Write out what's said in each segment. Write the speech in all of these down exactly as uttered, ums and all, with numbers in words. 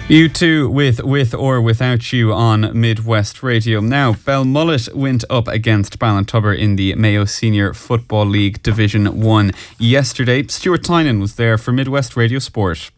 You two with With or Without You on Midwest Radio. Now, Belmullet went up against Ballintubber in the Mayo Senior Football League Division one yesterday. Stuart Tynan was there for Midwest Radio Sport.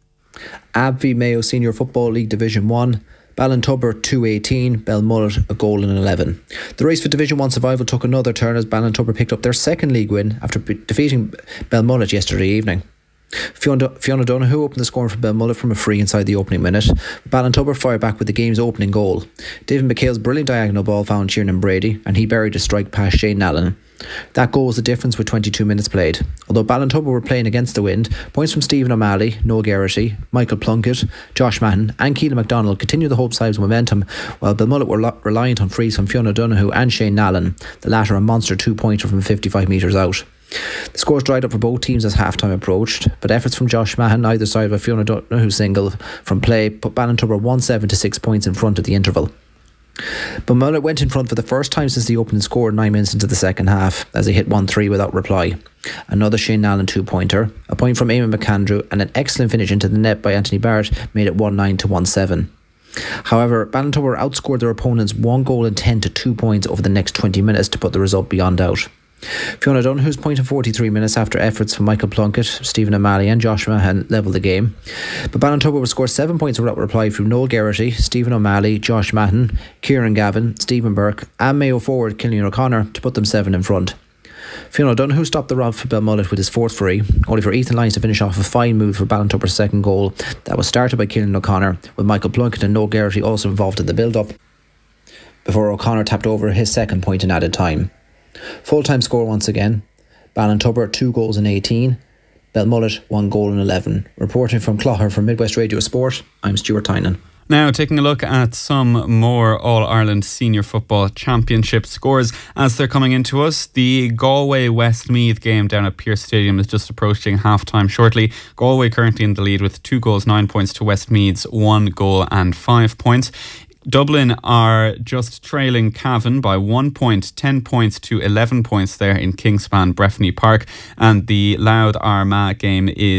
A B V Mayo Senior Football League Division one. Ballintubber two eighteen, Belmullet a goal in eleven. The race for Division one survival took another turn as Ballintubber picked up their second league win after defeating Belmullet yesterday evening. Fiona, Fiona Donoghue opened the scoring for Belmullet from a free inside the opening minute. Ballintubber fired back with the game's opening goal. David McHale's brilliant diagonal ball found Tiernan Brady and he buried a strike past Shane Nallen. That goal was the difference with twenty-two minutes played. Although Ballintubber were playing against the wind, points from Stephen O'Malley, Noel Geraghty, Michael Plunkett, Josh Mahon and Keelan MacDonald continued the Hope side's momentum, while Belmullet were lo- reliant on frees from Fiona Donoghue and Shane Nallen, the latter a monster two-pointer from fifty-five metres out. The scores dried up for both teams as half-time approached, but efforts from Josh Mahon either side of a Fiona Donoghue single from play put Ballintubber one seven to six points in front at the interval. Belmullet went in front for the first time since the opening score nine minutes into the second half as they hit one three without reply. Another Shane Nallen two-pointer, a point from Eamon McAndrew and an excellent finish into the net by Anthony Barrett made it one nine to one seven. However, Ballintubber outscored their opponents one goal and ten to two points over the next twenty minutes to put the result beyond doubt. Fiona Donoghue's point in forty-three minutes after efforts from Michael Plunkett, Stephen O'Malley and Josh Mahon levelled the game. But Ballintubber would score seven points without reply from Noel Geraghty, Stephen O'Malley, Josh Mahon, Kieran Gavin, Stephen Burke and Mayo forward Killian O'Connor to put them seven in front. Fiona Donoghue stopped the rout for Belmullet with his fourth free, only for Ethan Lyons to finish off a fine move for Ballintubber's second goal that was started by Killian O'Connor, with Michael Plunkett and Noel Geraghty also involved in the build-up, before O'Connor tapped over his second point in added time. Full-time score once again, Ballintubber two goals in eighteen, Belmullet one goal in eleven. Reporting from Clogher for Midwest Radio Sport, I'm Stuart Tynan. Now, taking a look at some more All-Ireland Senior Football Championship scores as they're coming into us. The Galway-Westmeath game down at Pearse Stadium is just approaching half-time shortly. Galway currently in the lead with two goals, nine points to Westmeath's one goal and five points. Dublin are just trailing Cavan by one point, ten points to eleven points there in Kingspan Breffni Park, and the Louth Armagh game is